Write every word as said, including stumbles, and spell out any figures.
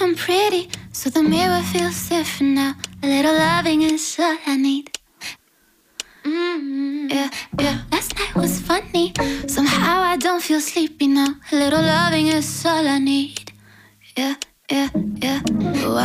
I'm pretty, so the mirror feels different now. A little loving is all I need. Mm-hmm. Yeah, yeah, last night was funny. Somehow I don't feel sleepy now. A little